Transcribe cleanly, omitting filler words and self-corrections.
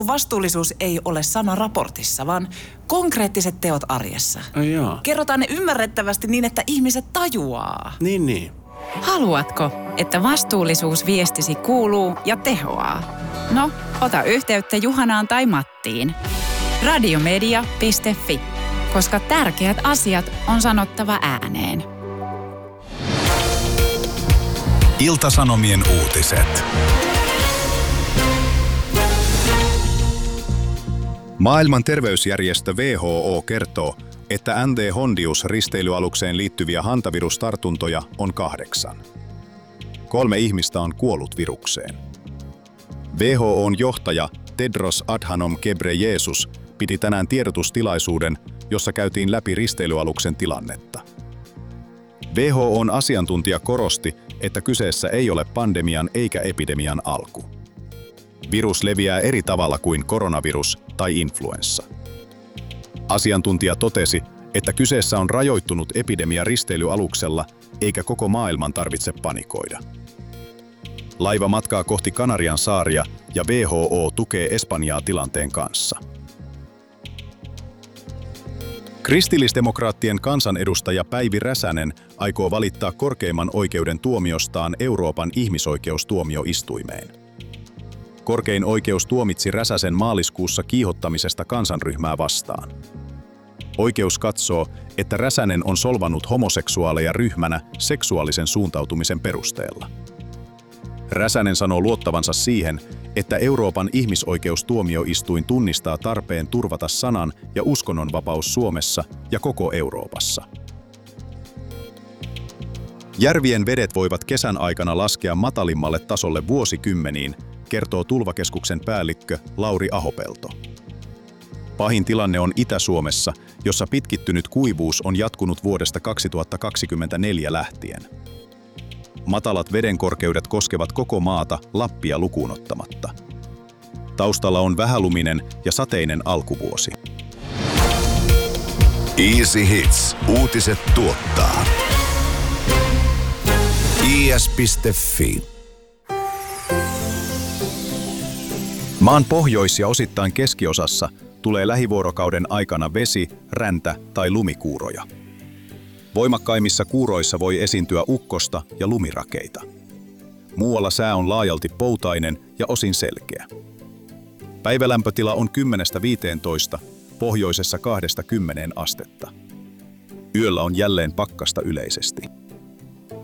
Vastuullisuus ei ole sana raportissa, vaan konkreettiset teot arjessa. Ai jaa. Kerrotaan ne ymmärrettävästi niin, että ihmiset tajuaa. Niin. Haluatko, että vastuullisuusviestisi kuuluu ja tehoaa? No, ota yhteyttä Juhanaan tai Mattiin. Radiomedia.fi, koska tärkeät asiat on sanottava ääneen. Ilta-Sanomien uutiset. Maailman terveysjärjestö WHO kertoo, että NT Hondius-risteilyalukseen liittyviä hantavirustartuntoja on 8. 3 ihmistä on kuollut virukseen. WHO:n johtaja Tedros Adhanom Ghebreyesus piti tänään tiedotustilaisuuden, jossa käytiin läpi risteilyaluksen tilannetta. WHO:n asiantuntija korosti, että kyseessä ei ole pandemian eikä epidemian alku. Virus leviää eri tavalla kuin koronavirus tai influenssa. Asiantuntija totesi, että kyseessä on rajoittunut epidemia risteilyaluksella, eikä koko maailman tarvitse panikoida. Laiva matkaa kohti Kanarian saaria ja WHO tukee Espanjaa tilanteen kanssa. Kristillisdemokraattien kansanedustaja Päivi Räsänen aikoo valittaa korkeimman oikeuden tuomiostaan Euroopan ihmisoikeustuomioistuimeen. Korkein oikeus tuomitsi Räsäsen maaliskuussa kiihottamisesta kansanryhmää vastaan. Oikeus katsoo, että Räsänen on solvannut homoseksuaaleja ryhmänä seksuaalisen suuntautumisen perusteella. Räsänen sanoo luottavansa siihen, että Euroopan ihmisoikeustuomioistuin tunnistaa tarpeen turvata sanan- ja uskonnonvapaus Suomessa ja koko Euroopassa. Järvien vedet voivat kesän aikana laskea matalimmalle tasolle vuosikymmeniin, kertoo Tulvakeskuksen päällikkö Lauri Ahopelto. Pahin tilanne on Itä-Suomessa, jossa pitkittynyt kuivuus on jatkunut vuodesta 2024 lähtien. Matalat vedenkorkeudet koskevat koko maata Lappia lukuun ottamatta. Taustalla on vähäluminen ja sateinen alkuvuosi. Easy Hits. Uutiset tuottaa. is.fi. Maan pohjois- ja osittain keskiosassa tulee lähivuorokauden aikana vesi-, räntä- tai lumikuuroja. Voimakkaimmissa kuuroissa voi esiintyä ukkosta ja lumirakeita. Muualla sää on laajalti poutainen ja osin selkeä. Päivälämpötila on 10–15, pohjoisessa 2–10 astetta. Yöllä on jälleen pakkasta yleisesti.